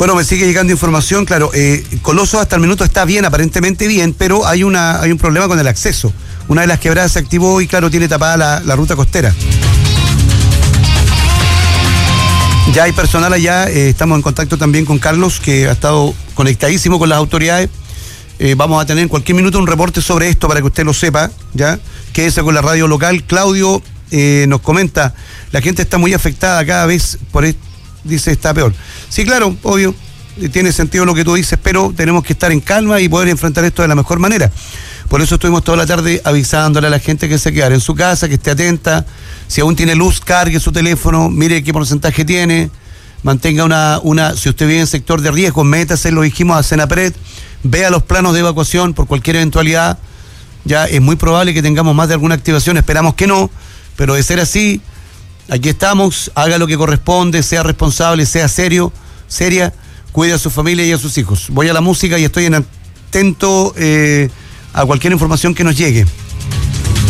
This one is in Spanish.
Bueno, me sigue llegando información, claro, Coloso hasta el minuto está bien, aparentemente bien, pero hay un problema con el acceso. Una de las quebradas se activó y claro, tiene tapada la ruta costera. Ya hay personal allá, estamos en contacto también con Carlos, que ha estado conectadísimo con las autoridades. Vamos a tener en cualquier minuto un reporte sobre esto para que usted lo sepa, ¿ya? Quédese con la radio local. Claudio nos comenta, la gente está muy afectada cada vez por esto. Dice, está peor. Sí, claro, obvio, tiene sentido lo que tú dices, pero tenemos que estar en calma y poder enfrentar esto de la mejor manera. Por eso estuvimos toda la tarde avisándole a la gente que se quedara en su casa, que esté atenta. Si aún tiene luz, cargue su teléfono, mire qué porcentaje tiene, mantenga si usted vive en sector de riesgo, métase, lo dijimos, a Senapred, vea los planos de evacuación por cualquier eventualidad. Ya es muy probable que tengamos más de alguna activación, esperamos que no, pero de ser así, aquí estamos, haga lo que corresponde, sea responsable, sea seria, cuide a su familia y a sus hijos. Voy a la música y estoy atento a cualquier información que nos llegue.